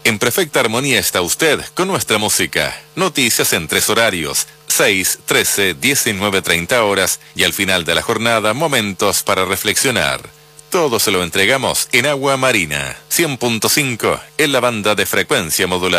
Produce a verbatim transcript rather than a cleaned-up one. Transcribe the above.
En perfecta armonía está usted con nuestra música. Noticias en tres horarios, seis, trece, diecinueve, treinta horas y al final de la jornada momentos para reflexionar. Todo se lo entregamos en Agua Marina, cien punto cinco en la banda de frecuencia modular.